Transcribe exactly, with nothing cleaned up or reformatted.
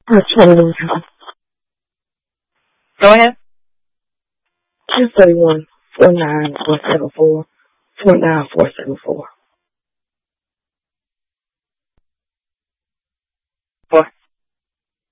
Uh, twenty-one, Go ahead. two thirty-one, four nine four seven four, four nine four seven four.